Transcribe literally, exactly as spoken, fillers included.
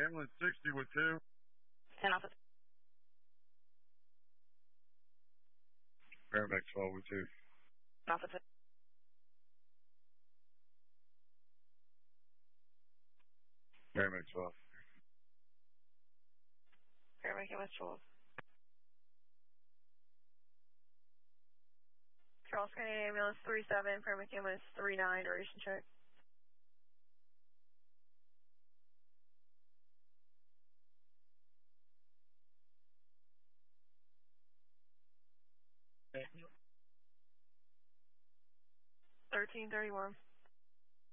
ambulance sixty with two. ten Alpha. Paramedic twelve with two. Alpha two. Paramedic twelve. Paramedic M S twelve. Charles County Ambulance three seven, Paramedic M S three nine, duration check. thirteen thirty-one.